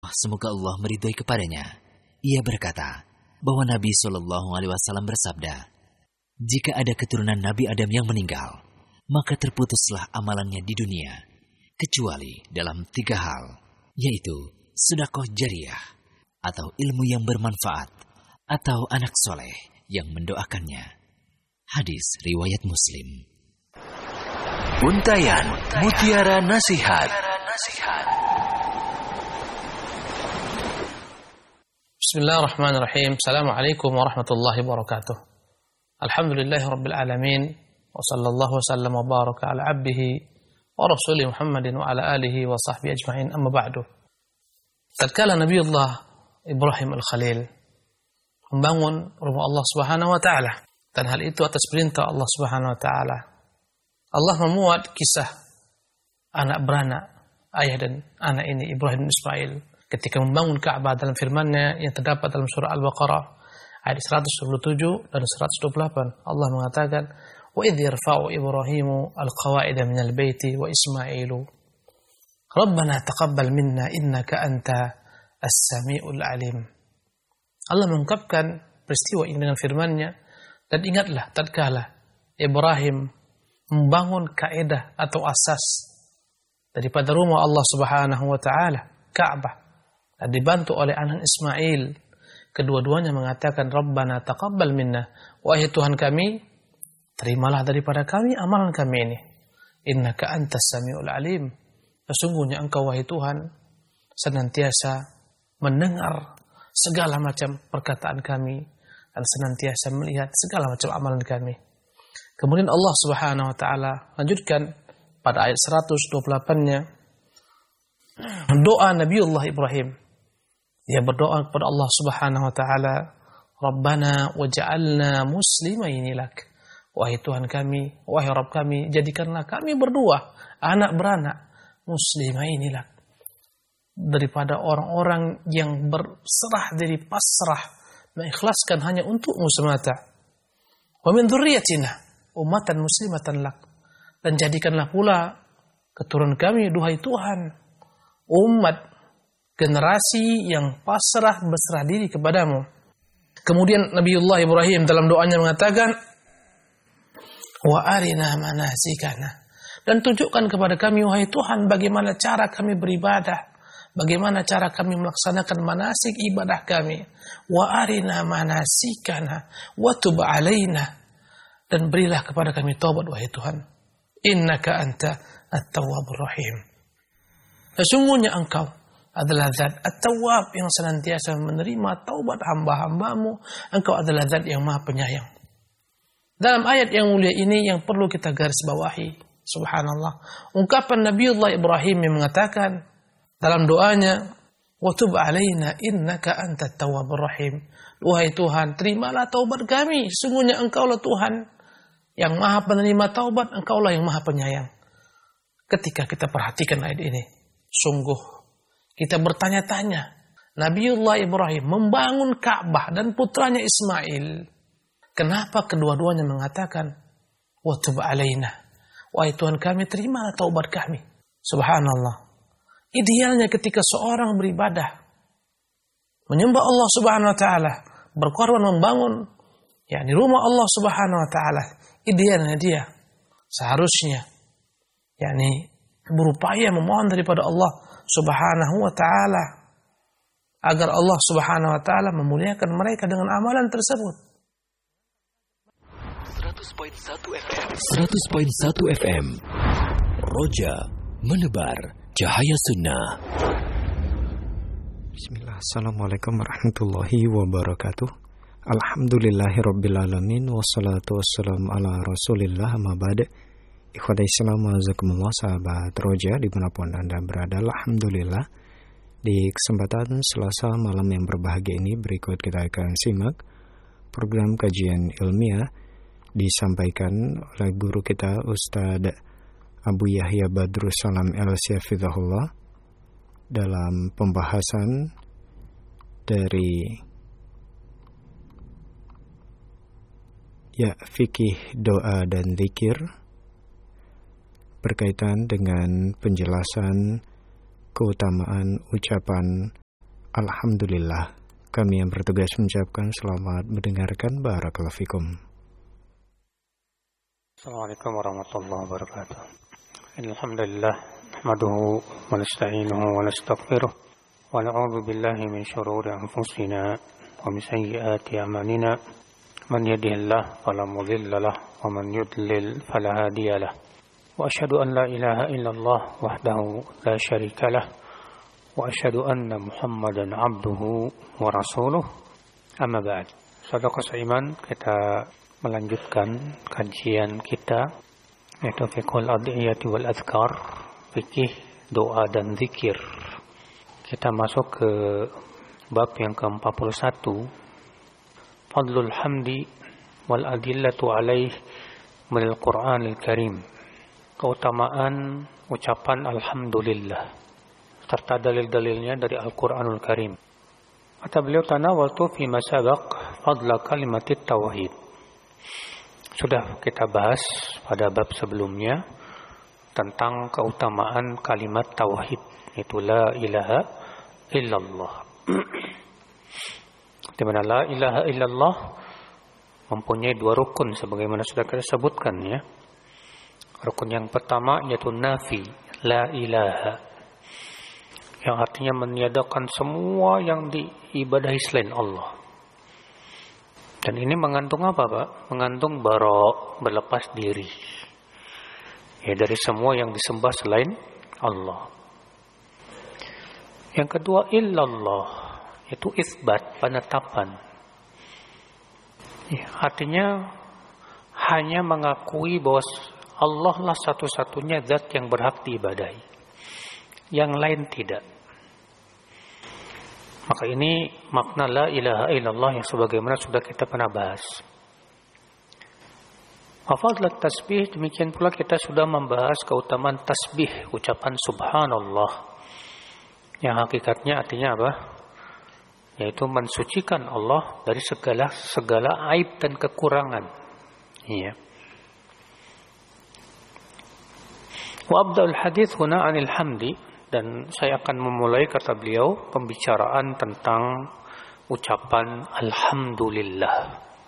semoga Allah meridhoi kepadanya. Ia berkata bahwa Nabi SAW bersabda, jika ada keturunan Nabi Adam yang meninggal, maka terputuslah amalannya di dunia, kecuali dalam 3 hal, yaitu sedekah jariyah, atau ilmu yang bermanfaat, atau anak soleh yang mendoakannya. Hadis riwayat Muslim. Untayan Mutiara Nasihat. Bismillahirrahmanirrahim. Assalamualaikum warahmatullahi wabarakatuh. Alhamdulillahi rabbil alamin. Wa sallallahu wasallam wa baraka ala abdihi wa rasulih Muhammadin wa ala alihi wa sahbihi ajma'in, amma ba'du. Tatkala Nabiullah Ibrahim al-Khalil membangun rumah Allah Subhanahu wa taala, dan hal itu atas perintah Allah Subhanahu wa taala, Allah memuat kisah anak beranak ayah dan anak ini, Ibrahim dan Ismail, ketika membangun Ka'bah dalam firman-Nya yang terdapat dalam surah Al-Baqarah ayat 127 dan 128. Allah mengatakan, "Wa idh yarfa'u Ibrahimu al-qawa'ida minal baiti wa Ismailu Rabbana taqabbal minna innaka anta as-sami'ul alim." Allah mengungkapkan peristiwa ini dengan firman-Nya, dan ingatlah tatkala Ibrahim membangun kaidah atau asas daripada rumah Allah Subhanahu wa taala, Ka'bah, dan dibantu oleh anak Ismail. Kedua-duanya mengatakan, Rabbana taqabbal minna, wahai Tuhan kami, terimalah daripada kami amalan kami ini. Innaka antas samiul alim. Sesungguhnya Engkau wahai Tuhan senantiasa mendengar segala macam perkataan kami dan senantiasa melihat segala macam amalan kami. Kemudian Allah Subhanahu wa taala lanjutkan pada ayat 128-nya doa Nabiullah Ibrahim. Dia berdoa kepada Allah Subhanahu wa taala, Rabbana waj'alna muslimaini lak. Wahai Tuhan kami, wahai Rabb kami, jadikanlah kami berdua anak beranak muslimaini lak, daripada orang-orang yang berserah diri, pasrah, mengikhlaskan hanya untukmu semata. Wa min dzurriyyatina ummatan muslimatan lak, dan jadikanlah pula keturunan kami, duhai Tuhan, umat, generasi yang pasrah berserah diri kepadamu. Kemudian Nabiullah Ibrahim dalam doanya mengatakan, wa arina manasikana, dan tunjukkan kepada kami wahai Tuhan bagaimana cara kami beribadah, bagaimana cara kami melaksanakan manasik ibadah kami. Wa arina manasikana wa tub alaina, dan berilah kepada kami taubat wahai Tuhan. Innaka anta at-tawwabur rahim. Sesungguhnya Engkau adalah zat at-tawwab yang senantiasa menerima taubat hamba-hambamu. Engkau adalah zat yang maha penyayang. Dalam ayat yang mulia ini yang perlu kita garis bawahi, subhanallah, ungkapan Nabiullah Ibrahim yang mengatakan dalam doanya, wa tub alaina innaka antat tawwabur rahim. Wahai Tuhan, terimalah taubat kami, sesungguhnya Engkaulah Tuhan yang maha penerima taubat, Engkaulah yang maha penyayang. Ketika kita perhatikan ayat ini, sungguh kita bertanya-tanya, Nabiullah Ibrahim membangun Ka'bah dan putranya Ismail, kenapa kedua-duanya mengatakan, wa tub alaina, wahai Tuhan kami, terimalah taubat kami. Subhanallah. Idealnya ketika seorang beribadah, menyembah Allah Subhanahu wa taala, berkorban membangun yakni rumah Allah Subhanahu wa taala, idealnya dia seharusnya yakni berupaya memohon daripada Allah Subhanahu wa taala agar Allah Subhanahu wa taala memuliakan mereka dengan amalan tersebut. 100.1 FM Roja menebar cahaya sunnah. Bismillah. Assalamualaikum warahmatullahi wabarakatuh. Alhamdulillahirrabbilalamin. Wassalatu wassalamu ala rasulillah amma ba'd. Ikhwatai Islam, azakumullah, sahabat Roja dimanapun Anda berada. Alhamdulillah, di kesempatan Selasa malam yang berbahagia ini, berikut kita akan simak program kajian ilmiah disampaikan oleh guru kita Ustadz Abu Yahya Badrus Salam El-Syafidhahullah dalam pembahasan dari fikih doa dan zikir berkaitan dengan penjelasan keutamaan ucapan Alhamdulillah, kami yang bertugas mengucapkan selamat mendengarkan. Barakallahu fikum. Assalamualaikum warahmatullahi wabarakatuh. Alhamdulillah, nahmaduhu wa nasta'inuhu wa nastaghfiruh wa na'udzu billahi min shururi anfusina wa min sayyiati a'malina. Man yahdihillahu fala mudilla lahu wa man yudlil fala hadiya lahu. Wa asyhadu an la ilaha illallah wahdahu la syarika lahu wa asyhadu anna Muhammadan abduhu wa rasuluh. Amma ba'd. Saudara seiman, kita melanjutkan kajian kita yaitu fiqhul adhiyati wal adhkar, fikih doa dan zikir. Kita masuk ke bab yang ke-41, fadlul hamdi wal adillatu alaih minal Qur'anil Karim, keutamaan ucapan alhamdulillah serta dalil-dalilnya dari Al-Quranul Karim. Kata beliau, tanawaltu fi masabaq fadla kalimatit tauhid. Sudah kita bahas pada bab sebelumnya tentang keutamaan kalimat tauhid, yaitu la ilaha illallah. Di mana la ilaha illallah mempunyai dua rukun sebagaimana sudah kita sebutkan ya. Rukun yang pertama yaitu nafi, la ilaha, yang artinya meniadakan semua yang diibadahi selain Allah. Dan ini mengandung apa, Pak? Mengandung bara', berlepas diri ya dari semua yang disembah selain Allah. Yang kedua illallah, yaitu isbat, penetapan ya, artinya hanya mengakui bahwa Allah lah satu-satunya zat yang berhak diibadahi, yang lain tidak. Maka ini makna la ilaha illallah yang sebagaimana sudah kita pernah bahas. Fadlat tasbih, demikian pula kita sudah membahas keutamaan tasbih, ucapan subhanallah, yang hakikatnya artinya apa? Yaitu mensucikan Allah dari segala aib dan kekurangan. Iya. Wa abda'ul hadits huna 'anil hamdi, dan saya akan memulai, kata beliau, pembicaraan tentang ucapan alhamdulillah.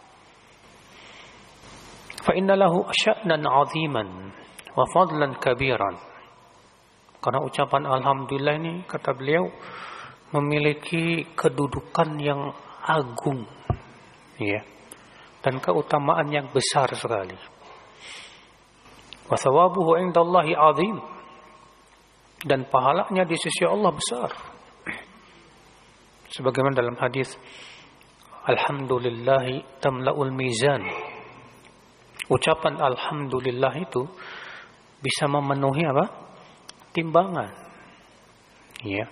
Fa inna lahu sya'nan 'aziman wa fadlan kabiran. Karena ucapan alhamdulillah ini, kata beliau, memiliki kedudukan yang agung ya, dan keutamaan yang besar sekali. Wa thawabuhu 'indallahi 'azim, dan pahalanya di sisi Allah besar. Sebagaimana dalam hadis, alhamdulillahi tamla'ul mizan. Ucapan alhamdulillah itu bisa memenuhi apa? Timbangan. Ya.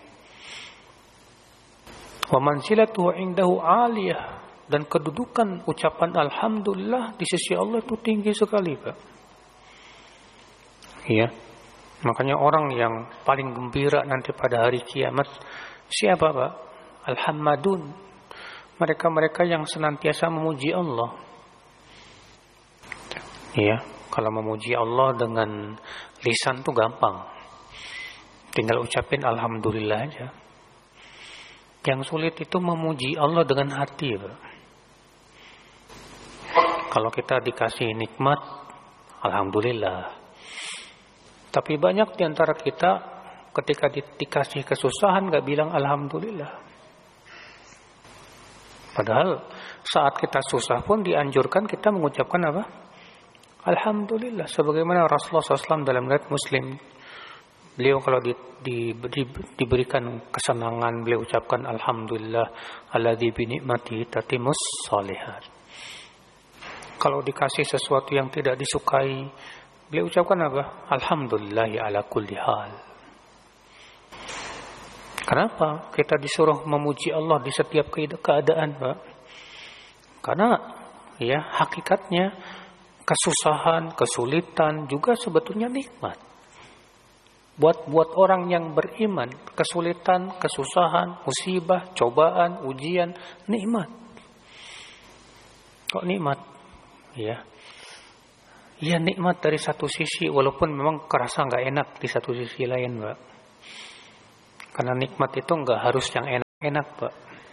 Wa manzilatuhu 'indahu 'aliyah, dan kedudukan ucapan alhamdulillah di sisi Allah itu tinggi sekali, Pak. Ya. Makanya orang yang paling gembira nanti pada hari kiamat siapa, Pak? Alhammadun. Mereka-mereka yang senantiasa memuji Allah. Ya, kalau memuji Allah dengan lisan tuh gampang. Tinggal ucapin alhamdulillah aja. Yang sulit itu memuji Allah dengan hati, Pak. Kalau kita dikasih nikmat, alhamdulillah. Tapi banyak di antara kita ketika dikasih kesusahan gak bilang alhamdulillah. Padahal saat kita susah pun dianjurkan kita mengucapkan apa? Alhamdulillah. Sebagaimana Rasulullah SAW dalam riwayat Muslim, beliau kalau diberikan kesenangan, beliau ucapkan alhamdulillah alladzi bi ni'matihi tatimmus shalihat. Kalau dikasih sesuatu yang tidak disukai, beliau ucapkan apa? Alhamdulillahi ala kulli hal. Kenapa kita disuruh memuji Allah di setiap keadaan, Pak? Karena ya hakikatnya kesusahan, kesulitan juga sebetulnya nikmat. Buat orang yang beriman, kesulitan, kesusahan, musibah, cobaan, ujian, nikmat. Kok nikmat? Ya. Ya nikmat dari satu sisi, walaupun memang kerasa nggak enak di satu sisi lain, Pak. Karena nikmat itu nggak harus yang enak enak, Pak.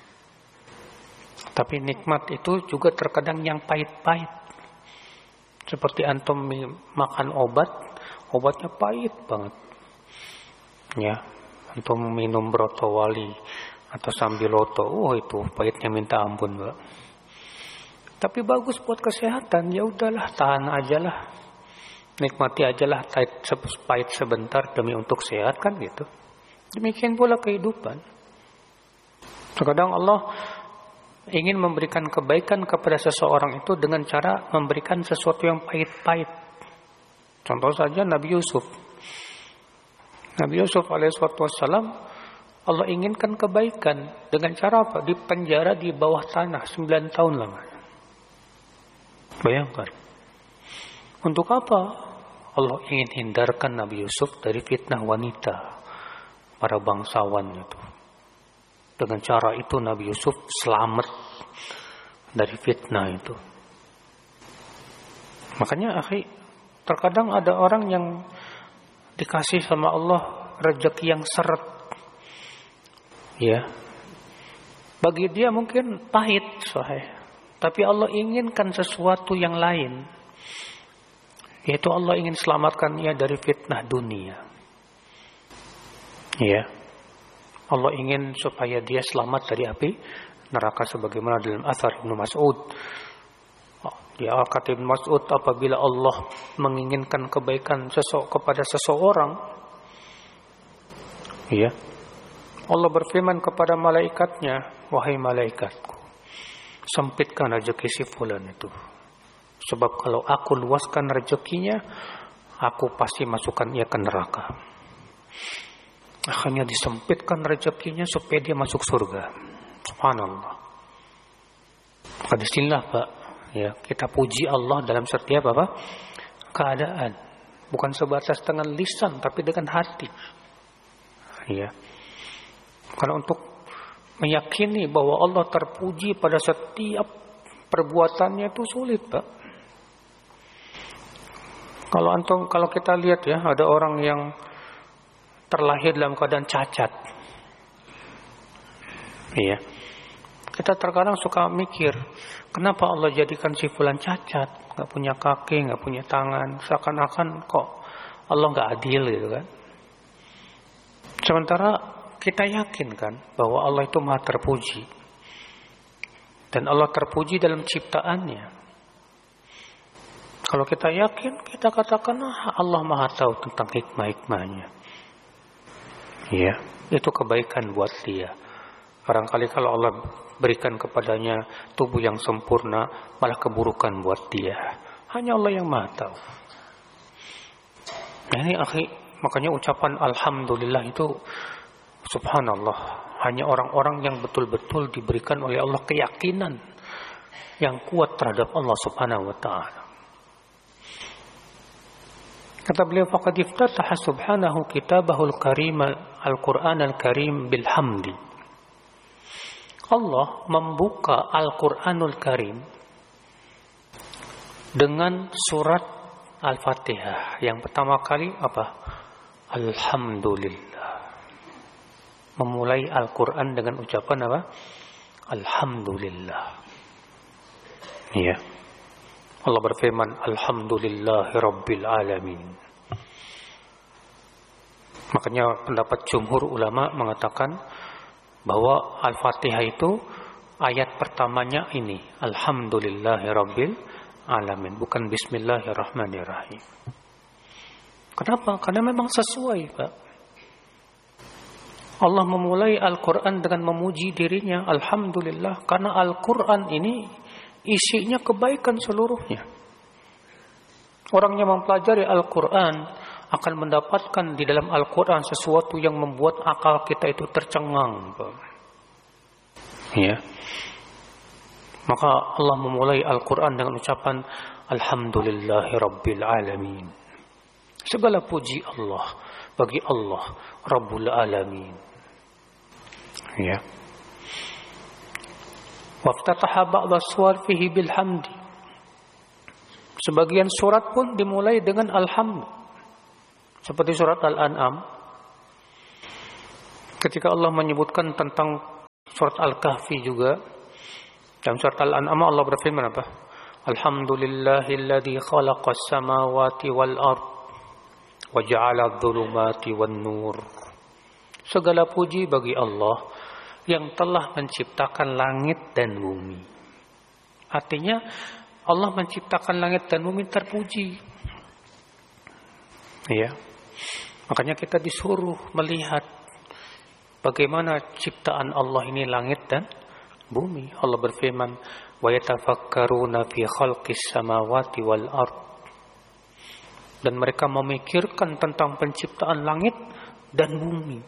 Tapi nikmat itu juga terkadang yang pahit-pahit. Seperti antum makan obat, obatnya pahit banget. Ya, antum minum brotowali atau sambiloto, itu pahitnya minta ampun, Pak. Tapi bagus buat kesehatan, ya udahlah, tahan ajalah. Nikmati ajalah pahit sebentar demi untuk sehat, kan gitu. Demikian pula kehidupan. Terkadang Allah ingin memberikan kebaikan kepada seseorang itu dengan cara memberikan sesuatu yang pahit-pahit. Contoh saja Nabi Yusuf. Nabi Yusuf alaihissalam, Allah inginkan kebaikan dengan cara apa? Di penjara di bawah tanah 9 tahun lamanya. Bayangkan. Untuk apa? Allah ingin hindarkan Nabi Yusuf dari fitnah wanita, para bangsawan itu. Dengan cara itu Nabi Yusuf selamat dari fitnah itu. Makanya akhi, terkadang ada orang yang dikasih sama Allah rezeki yang seret. Ya. Bagi dia mungkin pahit, sahih. Tapi Allah inginkan sesuatu yang lain. Yaitu Allah ingin selamatkan ia dari fitnah dunia. Ya. Allah ingin supaya dia selamat dari api neraka sebagaimana dalam athar Ibnu Mas'ud. Dia kata Ibnu Mas'ud, apabila Allah menginginkan kebaikan kepada seseorang, ya, Allah berfirman kepada malaikatnya, wahai malaikatku, sempitkan rezeki si fulan itu. Sebab kalau aku luaskan rezekinya, aku pasti masukkan ia ke neraka. Akhirnya disempitkan rezekinya supaya dia masuk surga. Subhanallah. Maka disinilah Pak, ya, kita puji Allah dalam setiap keadaan. Bukan sebatas dengan lisan, tapi dengan hati. Ya. Karena untuk meyakini bahwa Allah terpuji pada setiap perbuatannya itu sulit, Pak. Kalau kita lihat ya, ada orang yang terlahir dalam keadaan cacat. Iya. Kita terkadang suka mikir, kenapa Allah jadikan si fulan cacat, nggak punya kaki, nggak punya tangan, seakan-akan kok Allah nggak adil gitu kan? Sementara kita yakin kan bahwa Allah itu maha terpuji, dan Allah terpuji dalam ciptaannya. Kalau kita yakin, kita katakan Allah maha tahu tentang hikmah-hikmahnya. Ya, itu kebaikan buat dia. Barangkali kalau Allah berikan kepadanya tubuh yang sempurna, malah keburukan buat dia. Hanya Allah yang maha tahu. Nah ini akhi, makanya ucapan Alhamdulillah itu subhanallah. Hanya orang-orang yang betul-betul diberikan oleh Allah keyakinan yang kuat terhadap Allah subhanahu wa ta'ala. Kata beliau, faqad iftataha subhanahu kitabahul karim al-Qur'an al-Karim bilhamdi. Allah membuka Al-Qur'anul Karim dengan surat Al-Fatihah. Yang pertama kali apa? Alhamdulillah. Memulai Al-Qur'an dengan ucapan apa? Alhamdulillah. Iya. Allah berfirman, Alhamdulillahi Rabbil Alamin. Makanya pendapat jumhur ulama mengatakan bahwa Al-Fatihah itu ayat pertamanya ini, Alhamdulillahi Rabbil Alamin, bukan Bismillahirrahmanirrahim. Kenapa? Karena memang sesuai, Pak. Allah memulai Al-Quran dengan memuji dirinya, Alhamdulillah, karena Al-Quran ini isinya kebaikan seluruhnya. Orang yang mempelajari Al-Quran akan mendapatkan di dalam Al-Quran sesuatu yang membuat akal kita itu tercengang. Ya. Maka Allah memulai Al-Quran dengan ucapan Alhamdulillahi Rabbil Alamin. Segala puji Allah bagi Allah Rabbul Alamin. Ya. Waftataha ba'da suwar fihi bilhamdi. Sebagian surat pun dimulai dengan alhamd. Seperti surat Al-An'am. Ketika Allah menyebutkan tentang surat Al-Kahfi juga. Dalam surat Al-An'am Allah berfirman apa? Alhamdulillahilladzi khalaqas samawati wal ard wa ja'ala adh-dhulumati wan nur. Segala puji bagi Allah yang telah menciptakan langit dan bumi. Artinya Allah menciptakan langit dan bumi terpuji. Ya. Makanya kita disuruh melihat bagaimana ciptaan Allah ini langit dan bumi. Allah berfirman, "Wa yatafakkaruna fi khalqis samawati wal ard." Dan mereka memikirkan tentang penciptaan langit dan bumi.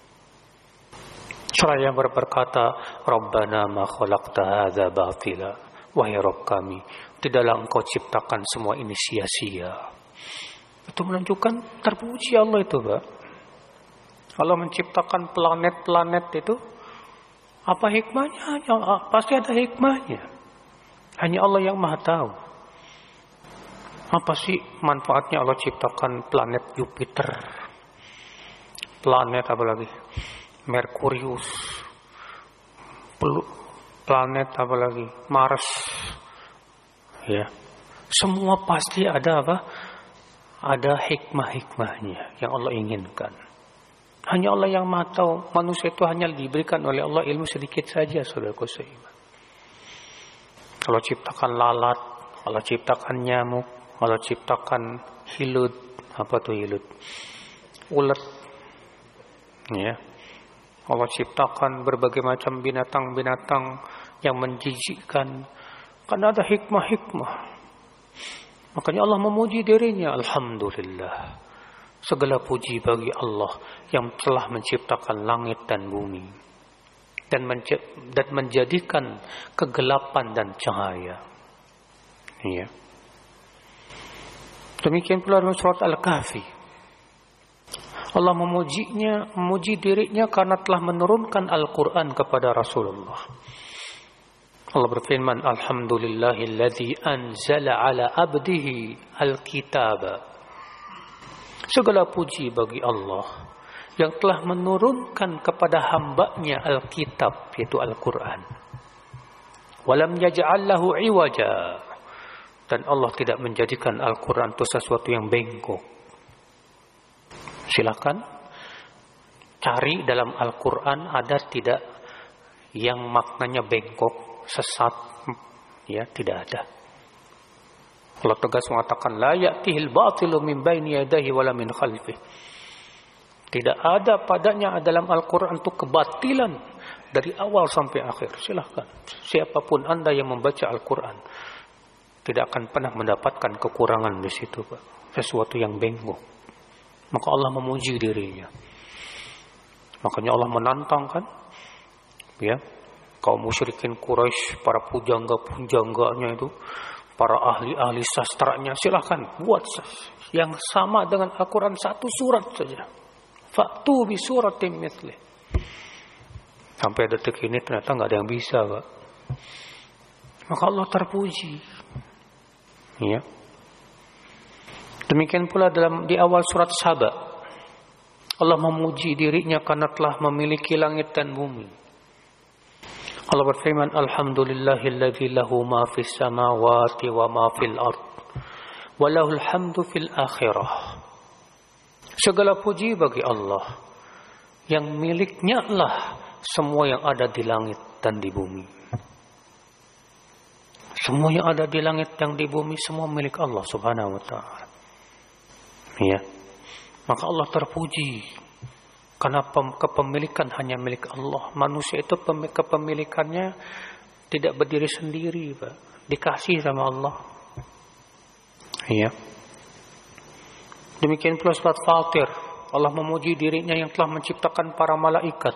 Seraya berkata, "Rabbana ma khalaqta hadza batila." Wahai Rabb kami, tidaklah Engkau ciptakan semua ini sia-sia. Itu menunjukkan terpuji Allah itu, Pak. Kalau menciptakan planet-planet itu, apa hikmahnya? Pasti ada hikmahnya. Hanya Allah yang Maha tahu. Apa sih manfaatnya Allah ciptakan planet Jupiter? Planet apa lagi? Merkurius. Planet apa lagi? Mars. Ya. Semua pasti ada apa? Ada hikmah-hikmahnya yang Allah inginkan. Hanya Allah yang Maha tahu. Manusia itu hanya diberikan oleh Allah ilmu sedikit saja, saudaraku seiman. Allah ciptakan lalat, Allah ciptakan nyamuk, Allah ciptakan hilut. Apa tuh hilut? Ulet. Ya. Allah ciptakan berbagai macam binatang-binatang yang menjijikkan. Karena ada hikmah-hikmah. Makanya Allah memuji dirinya. Alhamdulillah. Segala puji bagi Allah yang telah menciptakan langit dan bumi. Dan menjadikan kegelapan dan cahaya. Ya. Demikian pula dalam surat Al-Kahfi. Allah memuji dirinya karena telah menurunkan Al-Quran kepada Rasulullah. Allah berfirman, Alhamdulillahilladzi anzala ala abdihi al-kitaba. Segala puji bagi Allah yang telah menurunkan kepada hambanya Alkitab, yaitu Al-Quran. Walam yaj'al lahu iwaja. Dan Allah tidak menjadikan Al-Quran itu sesuatu yang bengkok. Silakan cari dalam Al-Quran ada tidak yang maknanya bengkok, sesat, ya, tidak ada. Allah tegas mengatakan la ya'tihil batilu min baini yadayhi wala min khalfihi. Tidak ada padanya dalam Al-Quran itu kebatilan dari awal sampai akhir. Silahkan siapapun Anda yang membaca Al-Quran tidak akan pernah mendapatkan kekurangan di situ, Pak. Sesuatu yang bengkok. Maka Allah memuji dirinya. Makanya Allah menantang kan, ya, kaum musyrikin Quraisy, para pujangga-pujangganya itu, para ahli-ahli sastranya, silahkan buat yang sama dengan Al-Quran satu surat saja. Fa'tu bi suratin mithlih. Sampai detik ini ternyata nggak ada yang bisa, Pak. Maka Allah terpuji. Ya. Demikian pula di awal surat Saba. Allah memuji dirinya karena telah memiliki langit dan bumi. Allah berfirman, Alhamdulillahilladzi lahu ma fis samawati wa ma fil ard. Wa lahul hamdu fil akhirah. Segala puji bagi Allah yang miliknya lah semua yang ada di langit dan di bumi. Semua yang ada di langit dan di bumi semua milik Allah Subhanahu wa taala. Ya. Maka Allah terpuji karena kepemilikan hanya milik Allah. Manusia itu kepemilikannya tidak berdiri sendiri, Pak. Dikasih sama Allah. Ya. Demikian pula surat Fatir. Allah memuji dirinya yang telah menciptakan para malaikat.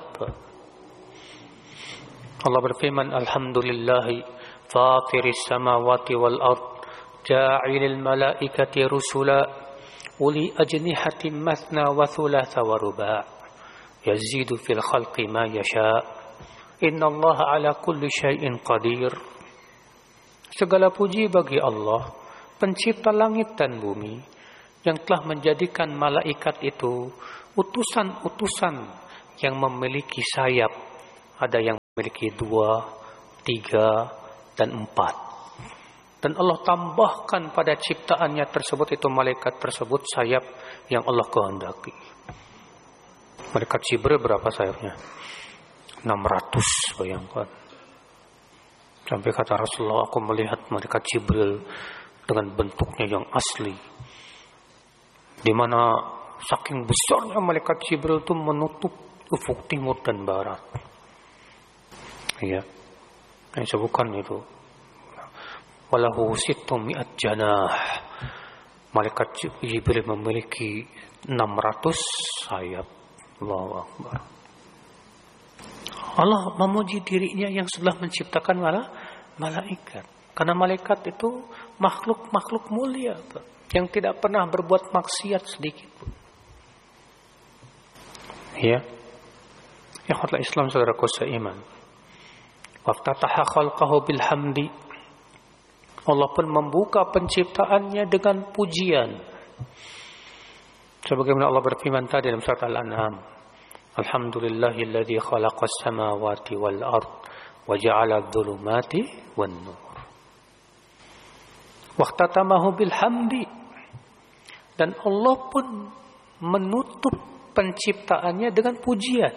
Allah berfirman, Alhamdulillahi fatiris samawati wal ard ja'ilil malaikati rusula uli ajnihatin mathna wa thulatha wa ruba' yazidu fil khalqi ma yasha' innallaha ala kulli syai'in qadir. Segala puji bagi Allah, pencipta langit dan bumi, yang telah menjadikan malaikat itu utusan-utusan yang memiliki sayap. Ada yang memiliki 2, 3, dan 4. Dan Allah tambahkan pada ciptaannya tersebut itu malaikat tersebut sayap yang Allah kehendaki. Malaikat Jibril berapa sayapnya? 600, bayangkan. Sampai kata Rasulullah, aku melihat malaikat Jibril dengan bentuknya yang asli, di mana saking besarnya malaikat Jibril itu menutup ufuk timur dan barat. Ya, yang sebutkan itu. Walahu sittu mi'at janah. Malaikat Jibril memiliki 600 sayap. Allahu Akbar. Allah memuji dirinya yang sudah menciptakan malaikat. Karena malaikat itu makhluk mulia, yang tidak pernah berbuat maksiat sedikit pun. Ya. Ikhwatul Islam saudaraku seiman. Waftataha khalqahu bilhamdi. Allah pun membuka penciptaannya dengan pujian. Sebagaimana Allah berfirman tadi dalam surat Al-An'am. Alhamdulillahilladzi khalaqas samawati wal ard wa ja'ala adh-dhulumati wan nur. Waqtatamahu bilhamdi. Dan Allah pun menutup penciptaannya dengan pujian.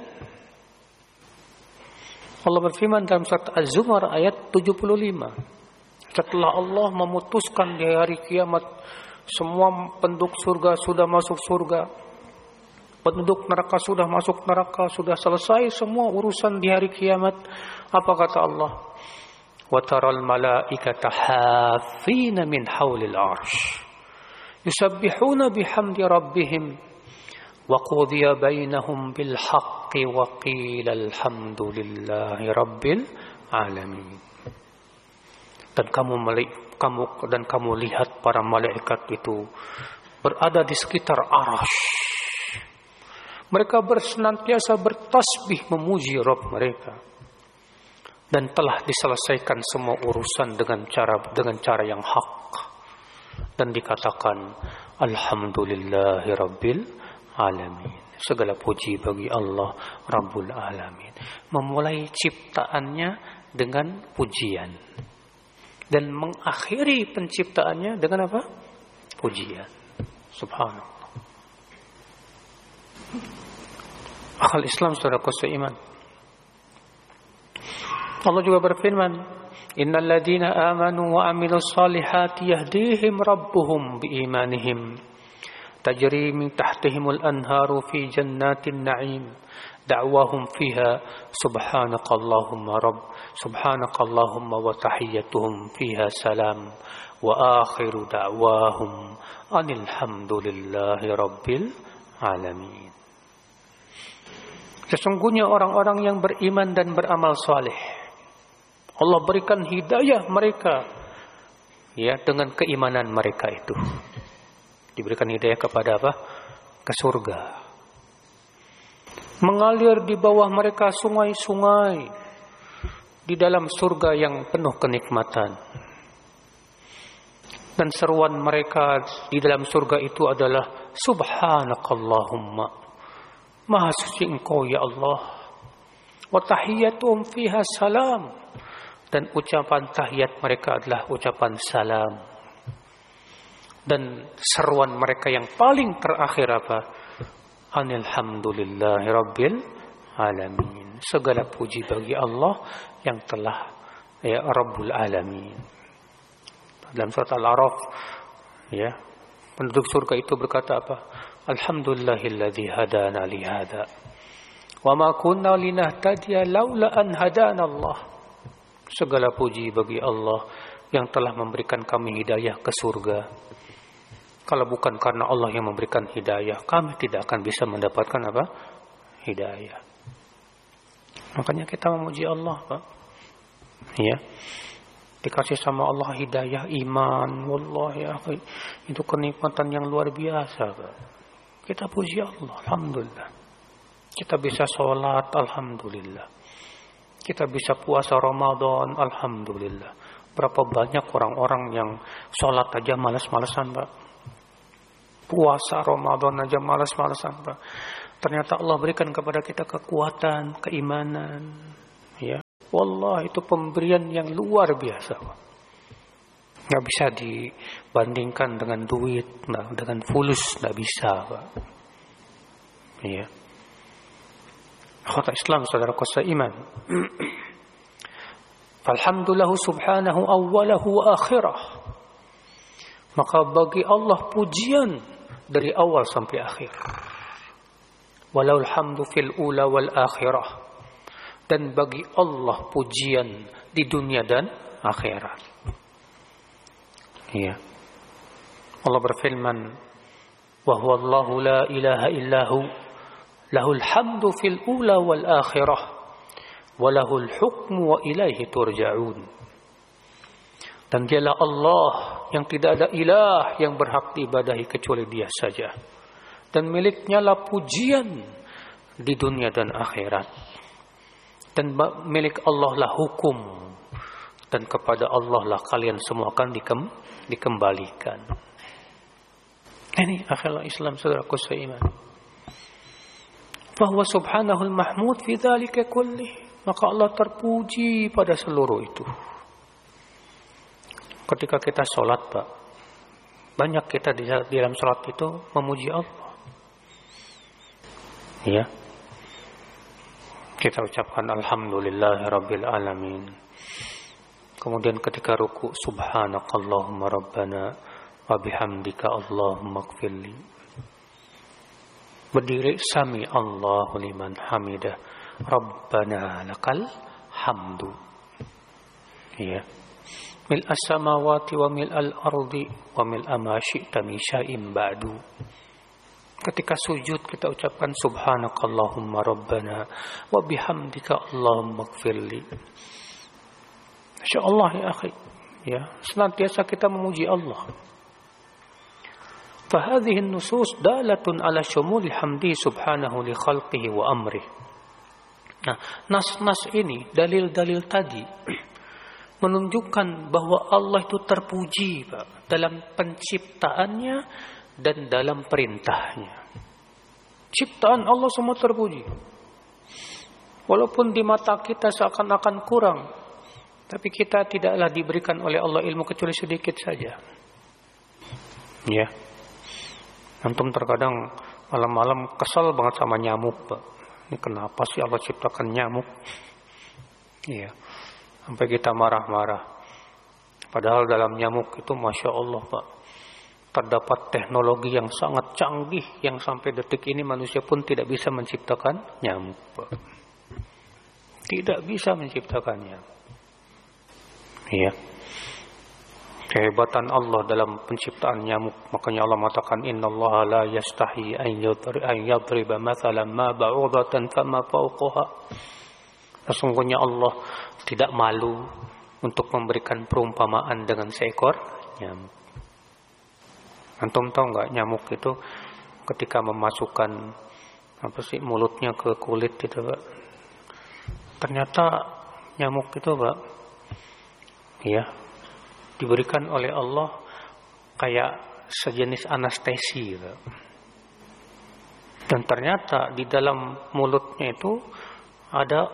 Allah berfirman dalam surat Az-Zumar ayat 75. Setelah Allah memutuskan di hari kiamat semua penduduk surga sudah masuk surga, penduduk neraka sudah masuk neraka, sudah selesai semua urusan di hari kiamat, apa kata Allah? Wa taral malaikata hafina min haulil arsy yusabbihuna bihamdi rabbihim wa qudiya bainahum bil haqqi wa qila alhamdulillahi rabbil alamin. Dan kamu lihat para malaikat itu berada di sekitar arasy. Mereka senantiasa bertasbih memuji Rabb mereka. Dan telah diselesaikan semua urusan dengan cara yang hak. Dan dikatakan alhamdulillahi rabbil alamin. Segala puji bagi Allah Rabbul Alamin. Memulai ciptaannya dengan pujian. Dan mengakhiri penciptaannya dengan apa? Pujian. Subhanallah. Akal Islam saudaraku seiman. Allah juga berfirman, Innal ladzina amanu wa amilus solihati yahdihim rabbuhum biimanihim tajri min tahtihimul anharu fi jannatin na'im da'wahum fiha subhanakallahumma wa tahiyyatuhum fiha salam wa akhiru da'wahum anil hamdulillahi rabbil alamin. Sesungguhnya orang-orang yang beriman dan beramal saleh, Allah berikan hidayah mereka ya dengan keimanan mereka itu. Diberikan hidayah kepada apa? Ke surga. Mengalir di bawah mereka sungai-sungai di dalam surga yang penuh kenikmatan. Dan seruan mereka di dalam surga itu adalah Subhanakallahumma, Maha suci Engkau ya Allah. Wa tahiyyatuhum fiha salam. Dan ucapan tahiyat mereka adalah ucapan salam. Dan seruan mereka yang paling terakhir apa? Alhamdulillahi rabbil alamin. Segala puji bagi Allah yang telah ya Rabbul alamin. Dalam surat Al-A'raf ya, penduduk surga itu berkata apa? Alhamdulillahilladzi hadana li hada. Wa ma kunna linahtadiya laula an hadana Allah. Segala puji bagi Allah yang telah memberikan kami hidayah ke surga. Kalau bukan karena Allah yang memberikan hidayah, kami tidak akan bisa mendapatkan apa? Hidayah. Makanya kita memuji Allah, Pak. Ya. Dikasih sama Allah hidayah iman, wallahi ya, itu kenikmatan yang luar biasa, Pak. Kita puji Allah, alhamdulillah. Kita bisa sholat, alhamdulillah. Kita bisa puasa Ramadan, alhamdulillah. Berapa banyak orang-orang yang sholat aja malas-malasan, Pak. Puasa Ramadan aja malas-malasan, Pak. Ternyata Allah berikan kepada kita kekuatan, keimanan, ya. Wallah, itu pemberian yang luar biasa, Pak. Nggak bisa dibandingkan dengan duit, dengan fulus, nggak bisa, Pak. Iya. Kata Islam, saudaraku seiman. Alhamdulillah subhanahu awwalahu wa akhirah. Maka bagi Allah pujian dari awal sampai akhir. Walau alhamdu fil ula wal akhirah. Dan bagi Allah pujian di dunia dan akhirat. Iya. Allah berfirman, wa huwa Allahu la ilaha illahu lahul hamdu fil ula wal akhirah wa lahul hukmu wa ilaihi turja'un. Dan dialah Allah yang tidak ada ilah yang berhak diibadahi kecuali Dia saja. Dan miliknya lah pujian di dunia dan akhirat. Dan milik Allah lah hukum. Dan kepada Allah lah kalian semua akan dikembalikan. Ini akhlak Islam, saudaraku seiman. Bahwa subhanahul mahmud fi dzalika kullih. Maka Allah terpuji pada seluruh itu. Ketika kita sholat, Pak, banyak kita di dalam sholat itu memuji Allah. Ya. Kita ucapkan alhamdulillahirabbil alamin. Kemudian ketika ruku, subhanakallahumma rabbana wa bihamdika allahumma ighfirli. Berdiri, sami Allahu liman hamidah, rabbana lakal hamdu. Ya. Mil as-samawati wa mil al-ardi wa mil ma syi'ta min syai'in ba'du. Ketika sujud kita ucapkan subhanakallahumma rabbana wa bihamdika allahumma ighfirli. Insyaallah ya akhi, ya, senantiasa kita memuji Allah. Fa hadhihi an-nusus dalatun ala syumuli hamdi subhanahu li khalqihi wa amrihi. Nah, nas-nas ini, dalil-dalil tadi menunjukkan bahwa Allah itu terpuji, Pak, dalam penciptaannya dan dalam perintahnya. Ciptaan Allah semua terpuji. Walaupun di mata kita seakan-akan kurang, tapi kita tidaklah diberikan oleh Allah ilmu kecuali sedikit saja. Ya. Antum terkadang malam-malam kesal banget sama nyamuk, Pak. Ini kenapa sih Allah ciptakan nyamuk? Iya. Sampai kita marah-marah. Padahal dalam nyamuk itu Masya Allah, Pak, terdapat teknologi yang sangat canggih yang sampai detik ini manusia pun tidak bisa menciptakan nyamuk, Pak. Tidak bisa menciptakannya. Iya. Kehebatan Allah dalam penciptaan nyamuk. Makanya Allah mengatakan innallaha la yastahi an yadriba mathalan ma ba'udatan fama fawqaha. Sesungguhnya Allah tidak malu untuk memberikan perumpamaan dengan seekor nyamuk. Antum tahu enggak, nyamuk itu ketika memasukkan mulutnya ke kulit itu, Pak. Ternyata nyamuk itu, Pak, ya, diberikan oleh Allah kayak sejenis anestesi, Pak. Dan ternyata di dalam mulutnya itu ada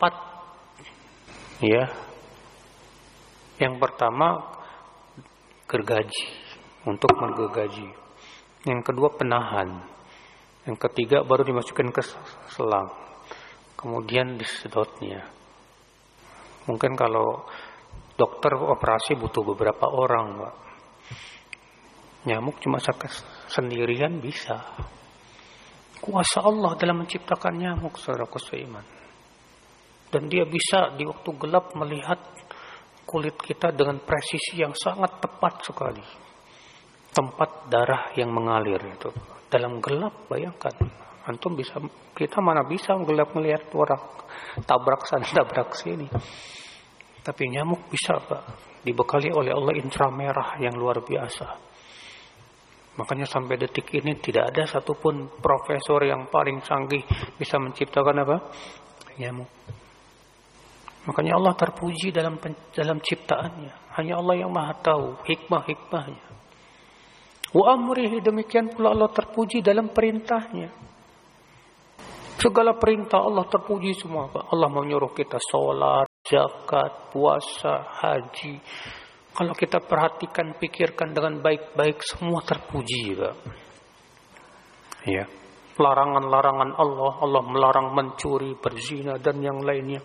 4, ya. Yang pertama gergaji, untuk menggergaji. Yang kedua penahan. Yang ketiga baru dimasukkan ke selang. Kemudian disedotnya. Mungkin kalau dokter operasi butuh beberapa orang, Pak. Nyamuk cuma sendirian bisa. Kuasa Allah dalam menciptakan nyamuk, saudaraku seiman. Dan dia bisa di waktu gelap melihat kulit kita dengan presisi yang sangat tepat sekali. Tempat darah yang mengalir itu. Dalam gelap, bayangkan. Antum bisa, kita mana bisa gelap melihat orang tabrak sana, tabrak sini. Tapi nyamuk bisa, Pak. Dibekali oleh Allah indera merah yang luar biasa. Makanya sampai detik ini tidak ada satupun profesor yang paling canggih bisa menciptakan apa? Nyamuk. Makanya Allah terpuji dalam ciptaannya. Hanya Allah yang Maha tahu hikmah-hikmahnya. Wa amrihi, demikian pula Allah terpuji dalam perintahnya. Segala perintah Allah terpuji semua, Pak. Allah menyuruh kita sholat, zakat, puasa, haji. Kalau kita perhatikan, pikirkan dengan baik-baik, semua terpuji, Pak. Ya. Larangan-larangan Allah melarang mencuri, berzina dan yang lainnya.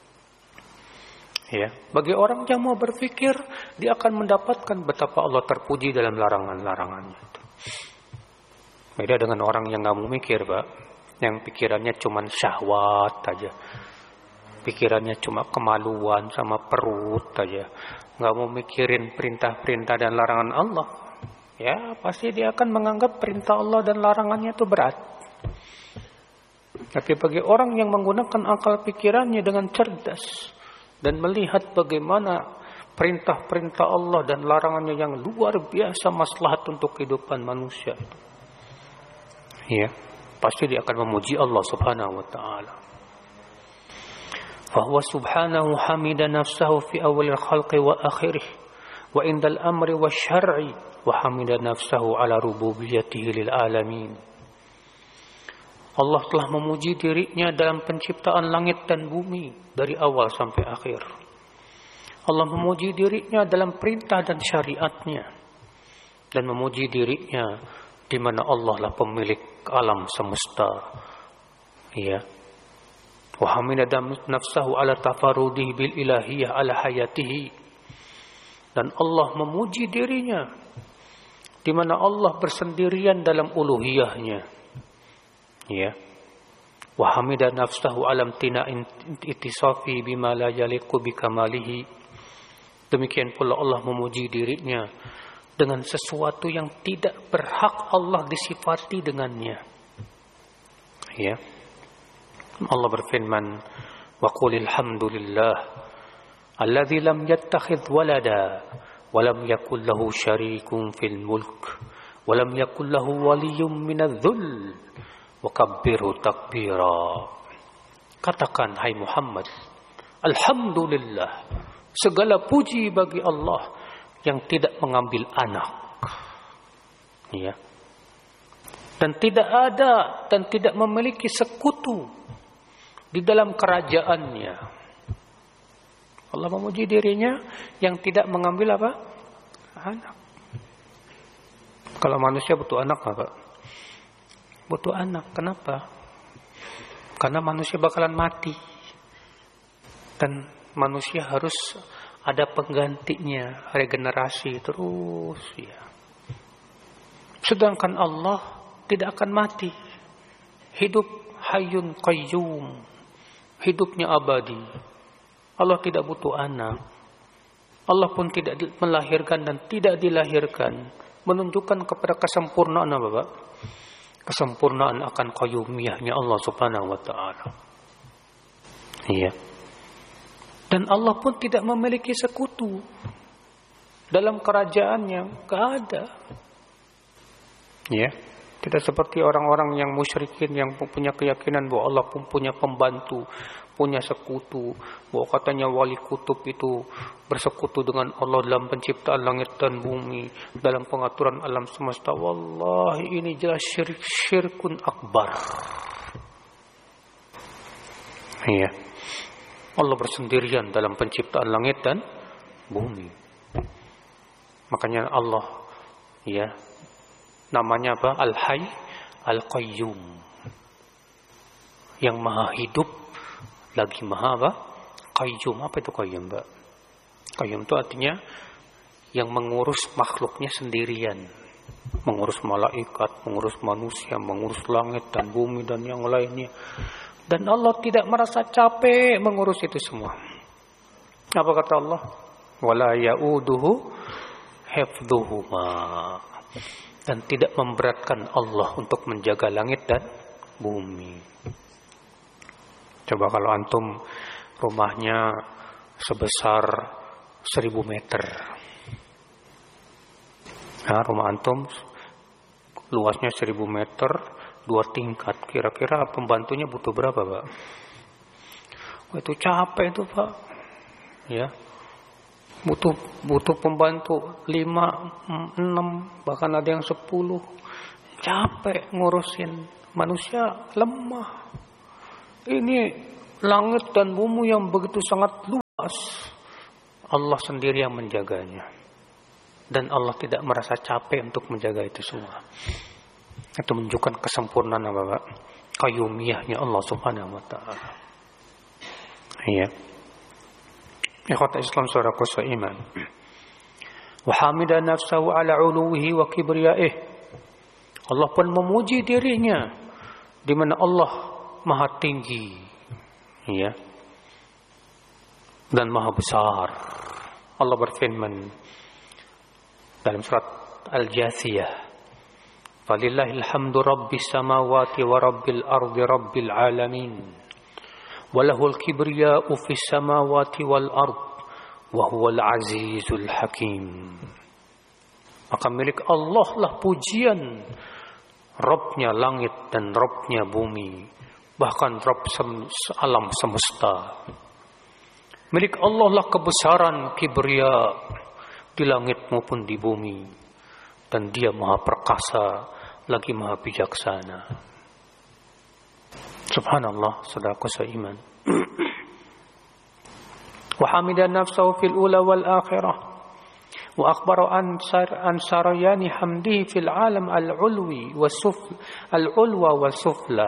Ya, bagi orang yang mau berpikir, dia akan mendapatkan betapa Allah terpuji dalam larangan-larangannya itu. Beda dengan orang yang nggak mau mikir, Pak. Yang pikirannya cuma syahwat aja. Pikirannya cuma kemaluan sama perut aja. Nggak mau mikirin perintah-perintah dan larangan Allah. Ya, pasti dia akan menganggap perintah Allah dan larangannya itu berat. Tapi bagi orang yang menggunakan akal pikirannya dengan cerdas dan melihat bagaimana perintah-perintah Allah dan larangannya yang luar biasa maslahat untuk kehidupan manusia, ya, pasti dia akan memuji Allah Subhanahu wa taala. Fa huwa subhanahu hamida nafsahu fi awwalil khalqi wa akhirih wa indal amri wasyar'i wa hamida nafsahu ala rububiyyatihi lil alamin. Allah telah memuji dirinya dalam penciptaan langit dan bumi dari awal sampai akhir. Allah memuji dirinya dalam perintah dan syariatnya. Dan memuji dirinya di mana Allah lah pemilik alam semesta. Ya. Wa hamida nafsahu ala tafarrudihi bil ilahiyah ala hayatihi. Dan Allah memuji dirinya di mana Allah bersendirian dalam uluhiyahnya. Ya. Wa hamida nafsahu alam tina'in ittisafi bima la yaliqu bikamalihi. Demikian pula Allah memuji dirinya dengan sesuatu yang tidak berhak Allah disifati dengannya. Ya. Allah berfirman, wa qulil hamdulillah alladzi lam yattakhidh walada wa lam yakul lahu syarikun fil mulk wa lam yakul lahu waliyyun minadh-dhull wa kabbirhu takbira. Katakan, hai Muhammad, alhamdulillah, segala puji bagi Allah yang tidak mengambil anak. Ya. Dan tidak ada dan tidak memiliki sekutu di dalam kerajaannya. Allah memuji dirinya yang tidak mengambil apa? Anak. Kalau manusia butuh anak apa? Butuh anak. Kenapa? Karena manusia bakalan mati. Dan manusia harus ada penggantinya, regenerasi terus, ya. Sedangkan Allah tidak akan mati. Hidup hayyun qayyum. Hidupnya abadi. Allah tidak butuh anak. Allah pun tidak melahirkan dan tidak dilahirkan. Menunjukkan kepada kesempurnaan apa, Pak? Kesempurnaan akan qayyumiyahnya Allah Subhanahu wa taala. Iya. Dan Allah pun tidak memiliki sekutu dalam kerajaannya, enggak ada. Ya. Tidak seperti orang-orang yang musyrikin yang punya keyakinan bahwa Allah pun punya pembantu, punya sekutu, bahwa katanya wali kutub itu bersekutu dengan Allah dalam penciptaan langit dan bumi, dalam pengaturan alam semesta. Wallahi ini jelas syirkun akbar. Iya. Allah bersendirian dalam penciptaan langit dan bumi. Makanya Allah, ya, namanya apa? Al-Hayy, Al-Qayyum. Yang maha hidup, lagi maha apa? Qayyum. Apa itu Qayyum, Mbak? Qayyum itu artinya yang mengurus makhluknya sendirian. Mengurus malaikat, mengurus manusia, mengurus langit dan bumi dan yang lainnya. Dan Allah tidak merasa capek mengurus itu semua. Apa kata Allah? Wala ya'uduhu hifdhuhuma. Dan tidak memberatkan Allah untuk menjaga langit dan bumi. Coba kalau antum rumahnya sebesar 1000 meter. Nah, rumah antum luasnya 1000 meter, 2 tingkat. Kira-kira pembantunya butuh berapa, Pak? Oh, itu capek itu, Pak. Ya. Butuh pembantu 5, 6, bahkan ada yang 10. Capek ngurusin. Manusia lemah. Ini langit dan bumi yang begitu sangat luas. Allah sendiri yang menjaganya. Dan Allah tidak merasa capek untuk menjaga itu semua. Itu menunjukkan kesempurnaan apa? Qayyumiyahnya Allah Subhanahu wa taala. Iya. Ikhwata Islam saudaraku seiman. Wa hamida nafsahu ala uluwihi wa kibriyaihi. Allah pun memuji dirinya di mana Allah Maha tinggi, ya, dan Maha besar. Allah berfirman dalam surat Al-Jathiyah, "Walillahil hamdu rabbis samawati wa rabbil ardi rabbil alamin. Walahul kibriya'u fis samawati wal ard wa huwal azizul hakim." Maka milik Allah lah pujian, Rabbnya langit dan Rabbnya bumi, bahkan Rabb alam semesta. Milik Allah lah kebesaran kibriya di langit maupun di bumi, dan Dia Maha perkasa lagi Maha bijaksana. Subhanallah, saudaraku seiman. Wa hamida nafsahu fil ula wal akhirah. Wa akhbara an sarayani hamdihi fil alam al-ulwi al-ulwa wa sufla.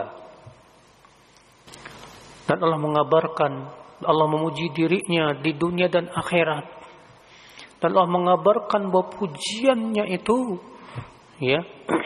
Dan Allah mengabarkan, Allah memuji dirinya di dunia dan akhirat. Dan Allah mengabarkan bahwa pujiannya itu, ya,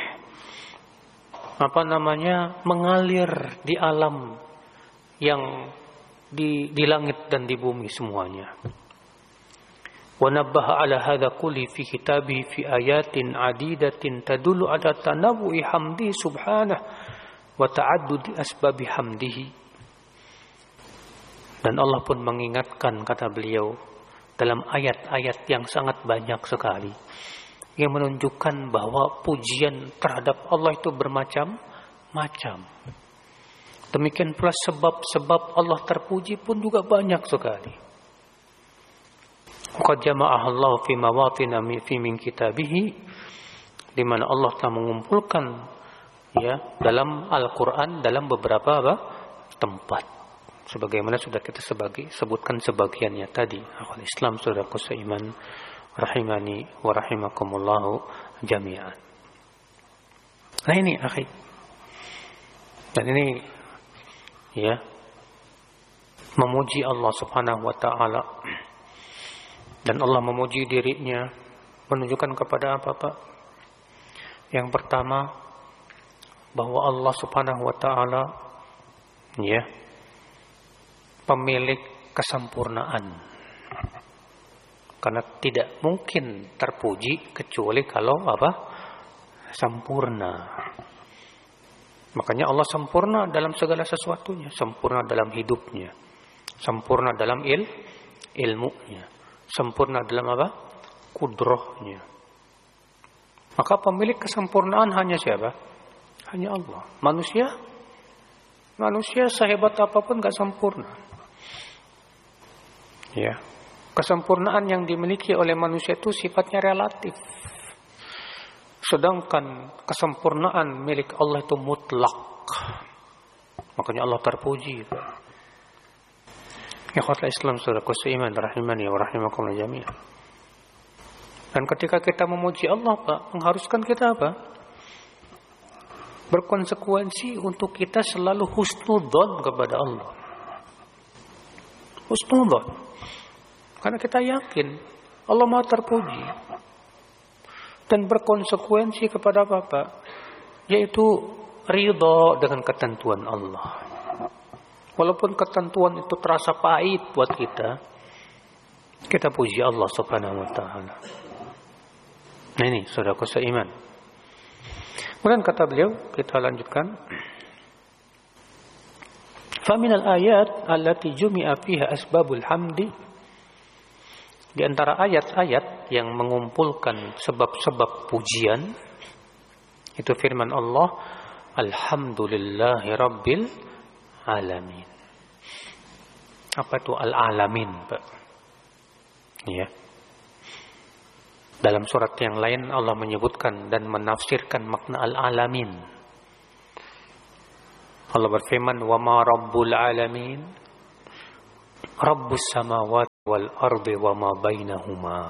mengalir di alam yang di langit dan di bumi semuanya. Wa nabbaha ala hadha kulli fi kitabihi fi ayatin adidatin tadullu ala tanawwu'i hamdi subhanahu wa ta'addudi asbabi hamdihi. Dan Allah pun mengingatkan, kata beliau, dalam ayat-ayat yang sangat banyak sekali yang menunjukkan bahwa pujian terhadap Allah itu bermacam-macam. Demikian pula sebab-sebab Allah terpuji pun juga banyak sekali. Qad jama'aha Allah fi mawatin min kitabihi, di mana Allah telah mengumpulkan, ya, dalam Al-Qur'an dalam beberapa tempat. Sebagaimana sudah kita sebutkan sebagiannya tadi. Akhul Islam saudaraku seiman, rahimani wa rahimakumullahu jami'an. Nah ini akhi. Dan ini, ya, memuji Allah Subhanahu wa taala. Dan Allah memuji dirinya menunjukkan kepada apa, Pak? Yang pertama, bahwa Allah Subhanahu wa taala, ya, pemilik kesempurnaan. Karena tidak mungkin terpuji kecuali kalau apa? Sempurna. Makanya Allah sempurna dalam segala sesuatunya, sempurna dalam hidupnya, sempurna dalam ilmunya, sempurna dalam apa? Kudrahnya. Maka pemilik kesempurnaan hanya siapa? Hanya Allah. Manusia sehebat apapun gak sempurna. Ya. Kesempurnaan yang dimiliki oleh manusia itu sifatnya relatif. Sedangkan kesempurnaan milik Allah itu mutlak. Makanya Allah terpuji. Ikhwatul Islam saudaraku seiman, rahimani wa rahimakumullah jami'an. Dan ketika kita memuji Allah, Pak, mengharuskan kita apa? Berkonsekuensi untuk kita selalu husnudzon kepada Allah. Husnudzon. Karena kita yakin Allah Maha terpuji. Dan berkonsekuensi kepada apa, Pak? Yaitu ridha dengan ketentuan Allah. Walaupun ketentuan itu terasa pahit buat kita puji Allah Subhanahu wa taala. Nah ini saudaraku seiman. Kemudian kata beliau, kita lanjutkan. Fa minal ayat allati jumi'a fiha asbabul hamdi. Di antara ayat-ayat yang mengumpulkan sebab-sebab pujian itu firman Allah, alhamdulillahi rabbil alamin. Apa itu al-alamin, Pak? Ya. Dalam surat yang lain Allah menyebutkan dan menafsirkan makna al-alamin. Allah berfirman, "Wa ma rabbul alamin? Rabbus samawati wal ardi wa ma bainahuma.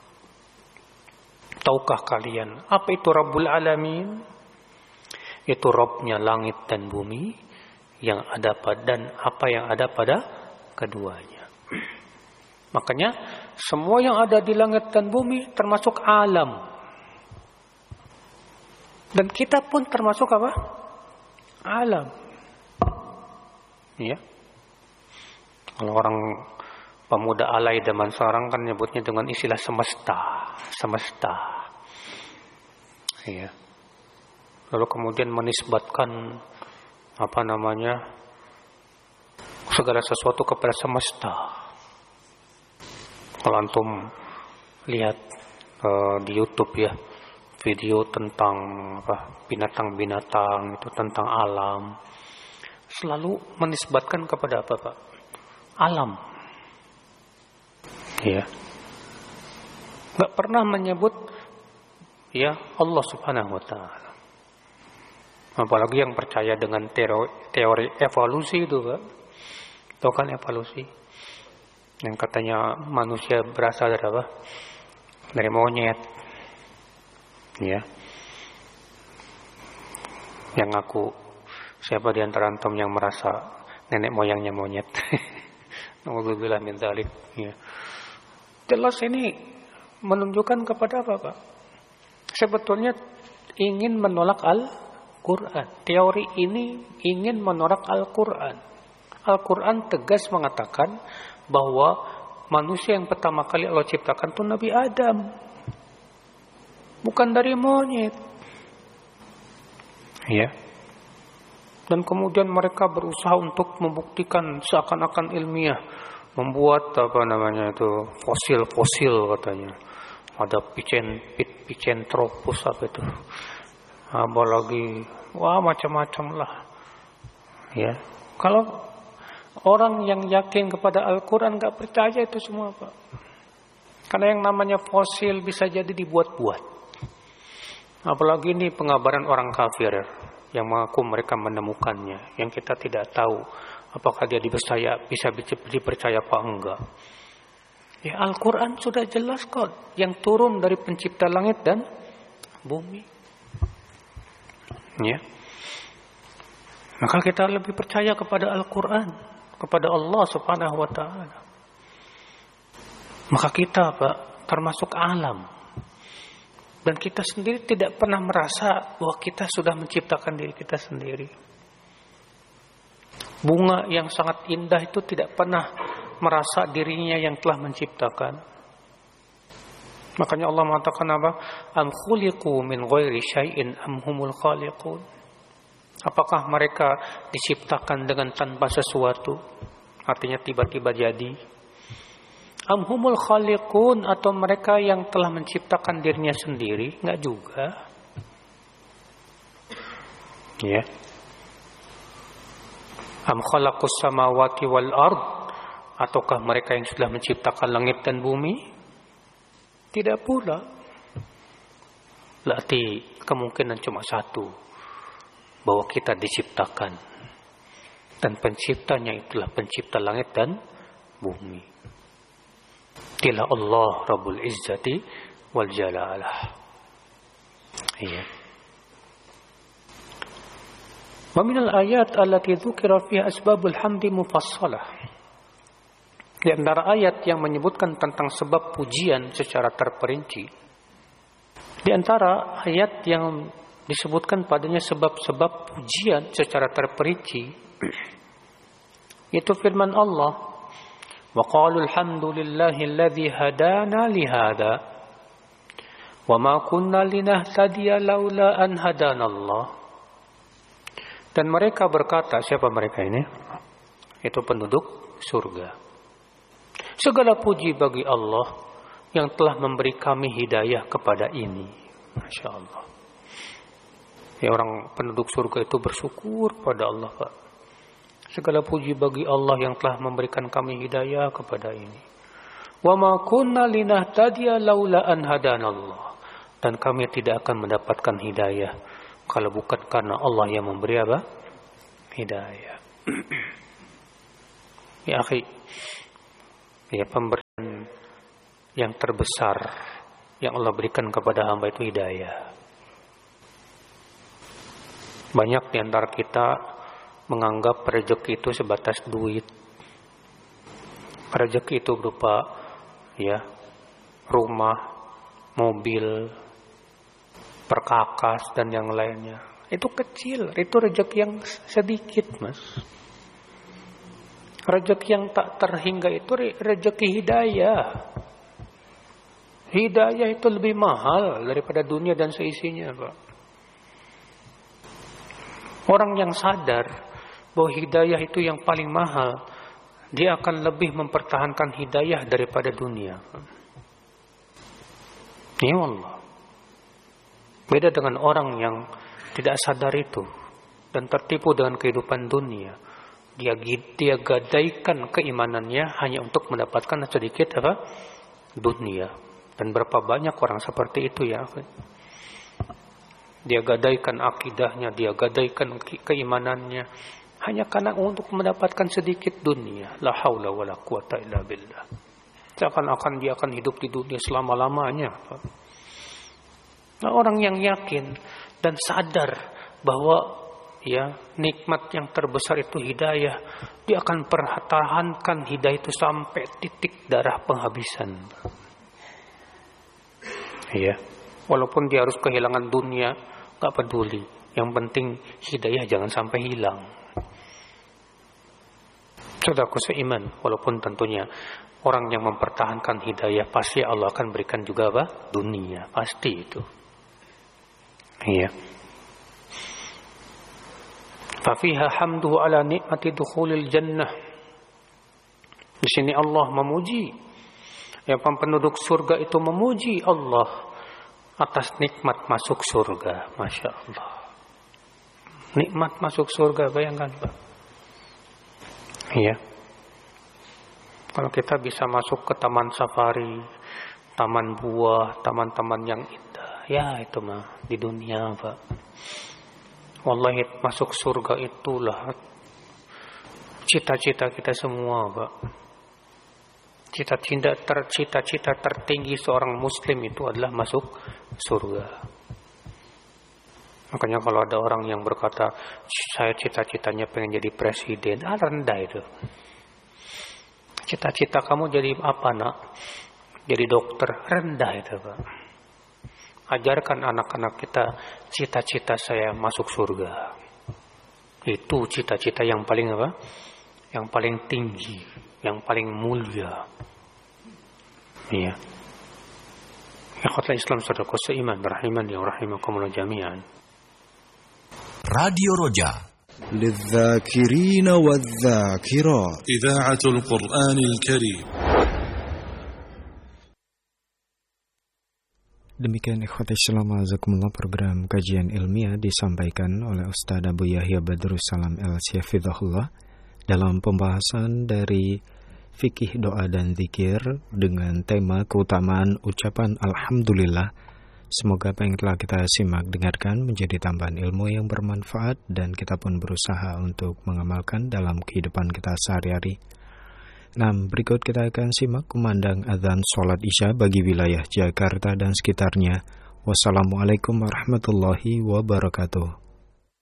Tahukah kalian apa itu Rabbul Alamin? Itu Rabbnya langit dan bumi yang ada dan apa yang ada pada keduanya. Makanya semua yang ada di langit dan bumi termasuk alam. Dan kita pun termasuk apa? Alam. Ya. Kalau orang pemuda alay zaman sekarang kan nyebutnya dengan istilah semesta. Ya. Lalu kemudian menisbatkan segala sesuatu kepada semesta. Kalau antum lihat di YouTube ya, video tentang binatang-binatang itu, tentang alam, selalu menisbatkan kepada apa, Pak? Alam. Ya. Enggak pernah menyebut ya Allah Subhanahu wa taala. Apalagi yang percaya dengan teori evolusi itu, Pak. Tahu kan evolusi? Yang katanya manusia berasal dari apa? Dari monyet. Ya. Yang siapa di antara antum yang merasa nenek moyangnya monyet? Nauzubillah min dzalik. Ya. Jelas ini menunjukkan kepada apa, Pak? Sebetulnya ingin menolak Al-Quran. Teori ini ingin menolak Al-Quran. Al-Quran tegas mengatakan bahwa manusia yang pertama kali Allah ciptakan itu Nabi Adam, bukan dari monyet. Ya. Dan kemudian mereka berusaha untuk membuktikan seakan-akan ilmiah, membuat fosil-fosil katanya. Ada Pithecanthropus itu. Apalagi macam-macam lah. Ya. Kalau orang yang yakin kepada Al-Quran gak percaya itu semua, Pak. Karena yang namanya fosil bisa jadi dibuat-buat. Apalagi ini pengabaran orang kafir yang mengaku mereka menemukannya, yang kita tidak tahu apakah dia bisa dipercaya apa enggak. Ya, Al-Quran sudah jelas kok, yang turun dari pencipta langit dan bumi. Ya. Maka kita lebih percaya kepada Al-Quran, kepada Allah Subhanahu wa taala. Maka kita, Pak, termasuk alam. Dan kita sendiri tidak pernah merasa bahwa kita sudah menciptakan diri kita sendiri. Bunga yang sangat indah itu tidak pernah merasa dirinya yang telah menciptakan. Makanya Allah mengatakan apa? Am khuliqu min ghairi syai'in am humul khaliqun. Apakah mereka diciptakan dengan tanpa sesuatu? Artinya tiba-tiba jadi. Am humul khaliqun, atau mereka yang telah menciptakan dirinya sendiri? Enggak juga. Ya. Am khalaqus samawati wal ard, ataukah mereka yang sudah menciptakan langit dan bumi? Tidak pula. Berarti kemungkinan cuma satu, bahwa kita diciptakan, dan penciptanya itulah pencipta langit dan bumi. Dialah Allah Rabbul Izzati wal Jalalah. Iya. Wa minal ayat allati dzukira fiha asbabul hamdi mufassalah. Di antara ayat yang menyebutkan tentang sebab pujian secara terperinci. Di antara ayat yang disebutkan padanya sebab-sebab pujian secara terperinci, itu firman Allah, wa qalu alhamdulillahilladzi hadana lihada wa ma kunna linahtadiya laula an hadanallah. Dan mereka berkata, siapa mereka ini? Itu penduduk surga. Segala puji bagi Allah yang telah memberi kami hidayah kepada ini. Masya Allah. Ya, orang penduduk surga itu bersyukur pada Allah, Pak. Segala puji bagi Allah yang telah memberikan kami hidayah kepada ini. Wa ma kunna linahtadiya laula an hadanallah. Dan kami tidak akan mendapatkan hidayah kalau bukan karena Allah yang memberi apa? Hidayah. Ya akhi, ya, pemberian yang terbesar yang Allah berikan kepada hamba itu hidayah. Banyak di antara kita menganggap rezeki itu sebatas duit. Rezeki itu berupa rumah, mobil, perkakas dan yang lainnya. Itu kecil, itu rezeki yang sedikit, Mas. Rezeki yang tak terhingga itu rezeki hidayah. Hidayah itu lebih mahal daripada dunia dan seisinya, Pak. Orang yang sadar bahwa hidayah itu yang paling mahal, dia akan lebih mempertahankan hidayah daripada dunia. Ya Allah. Beda dengan orang yang tidak sadar itu dan tertipu dengan kehidupan dunia. Dia gadaikan keimanannya hanya untuk mendapatkan sedikit dunia. Dan berapa banyak orang seperti itu ya. Dia gadaikan akidahnya, dia gadaikan keimanannya hanya karena untuk mendapatkan sedikit dunia. La haula wala quwata illa billah. Seakan-akan dia akan hidup di dunia selama-lamanya. Nah, orang yang yakin dan sadar bahwa nikmat yang terbesar itu hidayah, dia akan pertahankan hidayah itu sampai titik darah penghabisan. Walaupun dia harus kehilangan dunia, gak peduli. Yang penting hidayah jangan sampai hilang. Saudaraku seiman, walaupun tentunya orang yang mempertahankan hidayah pasti Allah akan berikan juga dunia, pasti itu. Fafiha hamduhu ala nikmati dukhulil jannah. Di sini Allah memuji, penduduk surga itu memuji Allah atas nikmat masuk surga. Masya Allah. Nikmat masuk surga, bayangkan Pak. Kalau kita bisa masuk ke taman safari, taman buah, taman-taman yang indah, itu mah di dunia Pak. Wallahi masuk surga itulah cita-cita kita semua Pak. Cita-cita tertinggi seorang muslim itu adalah masuk surga. Makanya kalau ada orang yang berkata, saya cita-citanya pengen jadi presiden, rendah itu. Cita-cita kamu jadi apa nak? Jadi dokter, rendah itu Pak. Ajarkan anak-anak kita, cita-cita saya masuk surga. Itu cita-cita yang paling yang paling tinggi, yang paling mulia. Ikhwatul Islam saudaraku seiman rahiman ya rahimakumullah jami'an. Radio Roja للذاكرين والذاكرات إذاعة القرآن الكريم. Demikian ikhwatul Islam azakumullah, program kajian ilmiah disampaikan oleh Ustaz Abu Yahya Badrussalam El-Syafidhahullah dalam pembahasan dari fikih doa dan zikir dengan tema keutamaan ucapan Alhamdulillah. Semoga apa yang telah kita simak dengarkan menjadi tambahan ilmu yang bermanfaat dan kita pun berusaha untuk mengamalkan dalam kehidupan kita sehari-hari. Nah, berikut kita akan simak kumandang azan sholat isya bagi wilayah Jakarta dan sekitarnya. Wassalamualaikum warahmatullahi wabarakatuh.